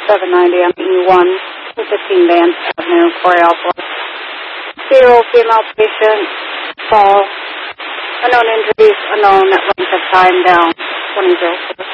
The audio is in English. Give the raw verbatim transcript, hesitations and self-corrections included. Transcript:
seven ninety on E one, two fifteen Vance Avenue, Coryell. Zero female patient, fall, unknown injuries, unknown length of time down, twenty oh four.